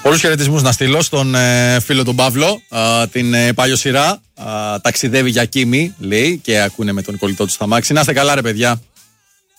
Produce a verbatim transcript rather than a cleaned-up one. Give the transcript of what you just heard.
Πολλούς χαιρετισμούς να στείλω στον ε, φίλο τον Παύλο, ε, την ε, παλιοσυρά. Ε, ταξιδεύει για Κίμη, λέει, και ακούνε με τον κολλητό του στα μάξι. Να είστε καλά, ρε παιδιά.